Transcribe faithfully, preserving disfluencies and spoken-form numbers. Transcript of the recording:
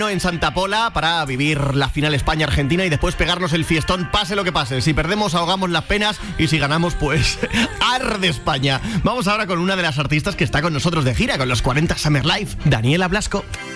en Santa Pola para vivir la final España-Argentina y después pegarnos el fiestón, pase lo que pase. Si perdemos, ahogamos las penas y si ganamos, pues arde España. Vamos ahora con una de las artistas que está con nosotros de gira con los cuarenta Summer Live, Daniela Blasco.